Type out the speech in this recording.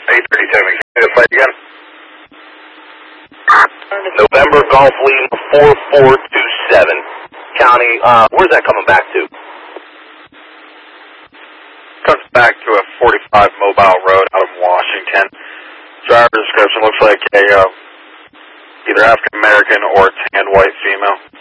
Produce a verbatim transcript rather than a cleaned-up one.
eight thirty-seven, can you play again? November Golf Lima four four two seven. County, uh, where's that coming back to? Comes back to a forty-five Mobile Road out of Washington. Driver description looks like a uh, either African American or tan white female.